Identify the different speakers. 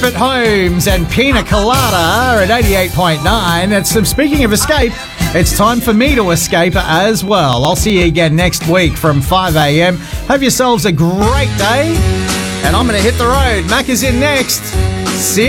Speaker 1: Griffith Holmes and Pina Colada at 88.9. Speaking of escape, it's time for me to escape as well. I'll see you again next week from 5 a.m. Have yourselves a great day, and I'm going to hit the road. Mac is in next. See you.